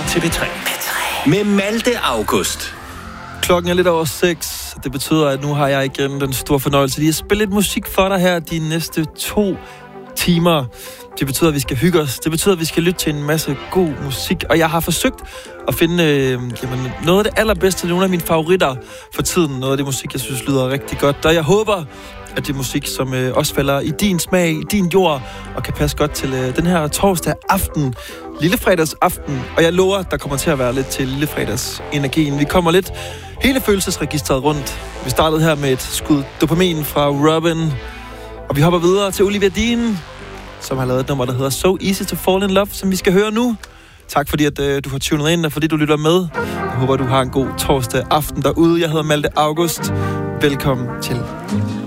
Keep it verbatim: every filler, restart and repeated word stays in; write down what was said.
til P tre. Med Malte August. Klokken er lidt over seks. Det betyder, at nu har jeg igen den store fornøjelse lige at spille lidt musik for dig her de næste to timer. Det betyder, at vi skal hygge os. Det betyder, at vi skal lytte til en masse god musik. Og jeg har forsøgt at finde øh, jamen, noget af det allerbedste, nogle af mine favoritter for tiden. Noget af det musik, jeg synes lyder rigtig godt. Og jeg håber, at det er musik, som øh, også falder i din smag, i din jord, og kan passe godt til øh, den her torsdag aften. Lillefredags aften. Og jeg lover, der kommer til at være lidt til Lillefredags energien. Vi kommer lidt hele følelsesregistret rundt. Vi startede her med et skud dopamin fra Robin. Og vi hopper videre til Olivia Dean, som har lavet et nummer, der hedder So Easy to Fall in Love, som vi skal høre nu. Tak fordi, at øh, du har tunet ind, og fordi du lytter med. Jeg håber, du har en god torsdag aften derude. Jeg hedder Malte August. Velkommen til.